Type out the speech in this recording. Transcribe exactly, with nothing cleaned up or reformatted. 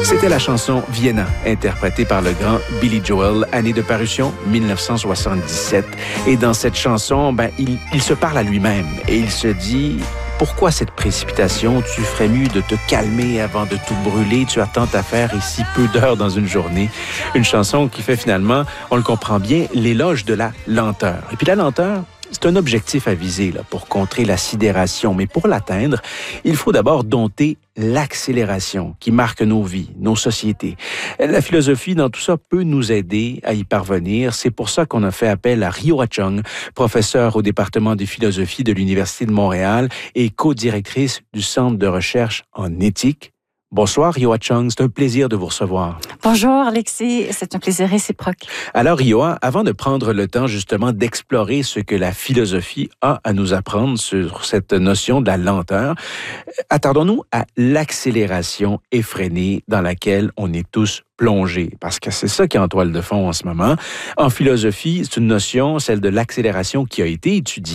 C'était la chanson Vienna, interprétée par le grand Billy Joel, année de parution mille neuf cent soixante-dix-sept. Et dans cette chanson, ben, il, il se parle à lui-même et il se dit... Pourquoi cette précipitation? Tu ferais mieux de te calmer avant de tout brûler. Tu as tant à faire et si peu d'heures dans une journée. Une chanson qui fait finalement, on le comprend bien, l'éloge de la lenteur. Et puis la lenteur, c'est un objectif à viser là, pour contrer la sidération. Mais pour l'atteindre, il faut d'abord dompter l'accélération qui marque nos vies, nos sociétés. La philosophie dans tout ça peut nous aider à y parvenir. C'est pour ça qu'on a fait appel à Ryoa Chung, professeure au département de philosophie de l'Université de Montréal et co-directrice du Centre de recherche en éthique. Bonsoir, Ryoa Chung. C'est un plaisir de vous recevoir. Bonjour, Alexis. C'est un plaisir réciproque. Alors, Ryoa, avant de prendre le temps justement d'explorer ce que la philosophie a à nous apprendre sur cette notion de la lenteur, attardons-nous à l'accélération effrénée dans laquelle on est tous plongés, parce que c'est ça qui est en toile de fond en ce moment. En philosophie, c'est une notion, celle de l'accélération, qui a été étudiée